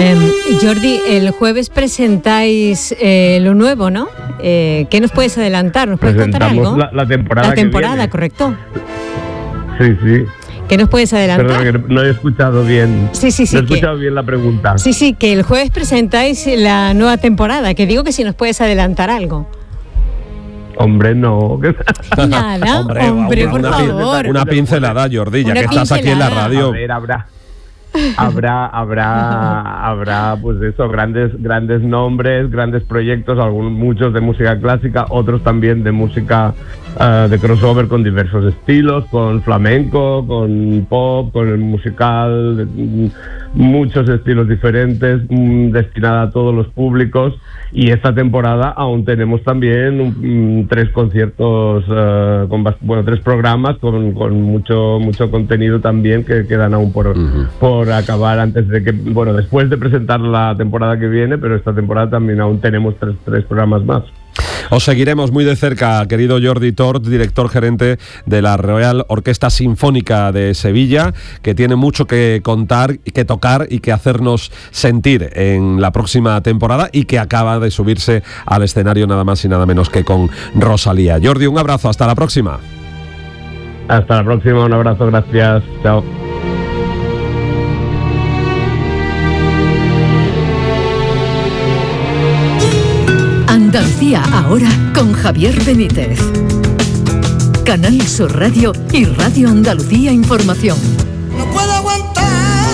Jordi, el jueves presentáis lo nuevo, ¿no? ¿Qué nos puedes adelantar? ¿Nos puedes contar algo? La temporada. La temporada, que viene. correcto. Sí. ¿Qué nos puedes adelantar? Perdón, que no he escuchado bien. Sí. No he escuchado bien la pregunta. Sí, que el jueves presentáis la nueva temporada. Que digo que si nos puedes adelantar algo. Hombre, no. Nada, hombre, por favor. Una pincelada, Jordi, ya que estás aquí en la radio. A ver, habrá pues eso, grandes nombres, grandes proyectos, muchos de música clásica, otros también de música de crossover con diversos estilos, con flamenco, con pop, con el musical, muchos estilos diferentes, destinada a todos los públicos. Y esta temporada aún tenemos también 3 conciertos, 3 programas con mucho contenido también que quedan aún por acabar antes de que, después de presentar la temporada que viene, pero esta temporada también aún tenemos 3 programas más. Os seguiremos muy de cerca, querido Jordi Tort, director gerente de la Real Orquesta Sinfónica de Sevilla, que tiene mucho que contar, que tocar y que hacernos sentir en la próxima temporada y que acaba de subirse al escenario nada más y nada menos que con Rosalía. Jordi, un abrazo, hasta la próxima. Hasta la próxima, un abrazo, gracias, chao. Andalucía ahora con Javier Benítez. Canal Sur Radio y Radio Andalucía Información. No puedo aguantarme.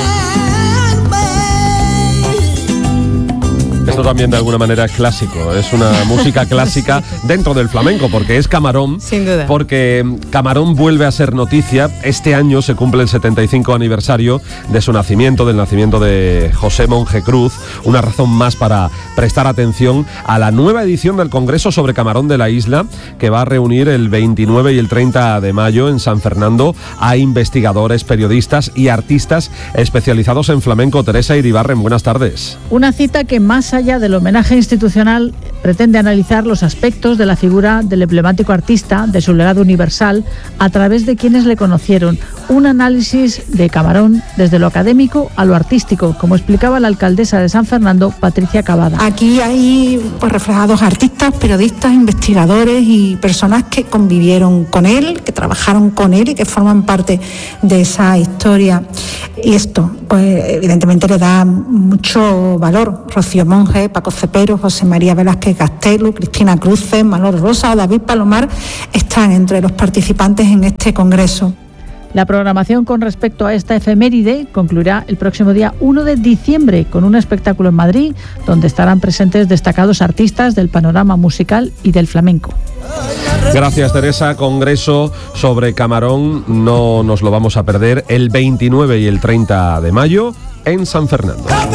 Esto también de alguna manera es clásico, es una música clásica dentro del flamenco, porque es Camarón. Sin duda. Porque Camarón vuelve a ser noticia. Este año se cumple el 75 aniversario de su nacimiento, del nacimiento de José Monje Cruz. Una razón más para prestar atención a la nueva edición del Congreso sobre Camarón de la Isla, que va a reunir el 29 y el 30 de mayo en San Fernando a investigadores, periodistas y artistas especializados en flamenco. Teresa Iribarren, buenas tardes. Una cita que, más allá del homenaje institucional, pretende analizar los aspectos de la figura del emblemático artista, de su legado universal, a través de quienes le conocieron. Un análisis de Camarón desde lo académico a lo artístico, como explicaba la alcaldesa de San Fernando, Patricia Cavada. Aquí hay reflejados artistas, periodistas, investigadores y personas que convivieron con él, que trabajaron con él y que forman parte de esa historia. Y esto, pues evidentemente le da mucho valor. Rocío Monge, Paco Cepero, José María Velázquez Castelo, Cristina Cruces, Manolo Rosa o David Palomar están entre los participantes en este congreso. La programación con respecto a esta efeméride concluirá el próximo día 1 de diciembre con un espectáculo en Madrid, donde estarán presentes destacados artistas del panorama musical y del flamenco. Gracias, Teresa. Congreso sobre Camarón, no nos lo vamos a perder, el 29 y el 30 de mayo en San Fernando.